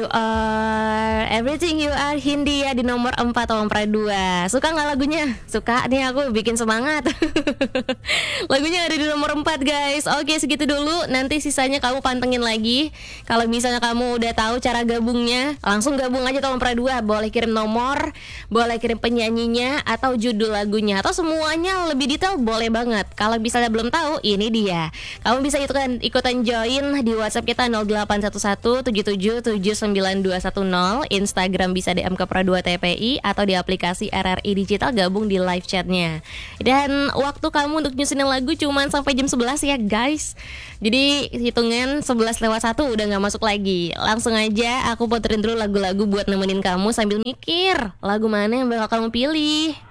Everything You Are Hindia di nomor 4 Om Pra 2. Suka gak lagunya? Suka nih, aku bikin semangat. Lagunya ada di nomor 4 guys. Oke, segitu dulu. Nanti sisanya kamu pantengin lagi. Kalau misalnya kamu udah tahu cara gabungnya, langsung gabung aja Om Pra 2. Boleh kirim nomor, boleh kirim penyanyinya, atau judul lagunya, atau semuanya lebih detail boleh banget. Kalau misalnya belum tahu, ini dia. Kamu bisa ikutan join di WhatsApp kita 081177792210. Instagram bisa DM ke Pra2 TPI atau di aplikasi RRI Digital, gabung di live chatnya. Dan waktu kamu untuk nyusunin lagu cuma sampai jam 11 ya guys. Jadi hitungan 11:01 udah gak masuk lagi. Langsung aja aku puterin dulu lagu-lagu buat nemenin kamu sambil mikir lagu mana yang bakal kamu pilih.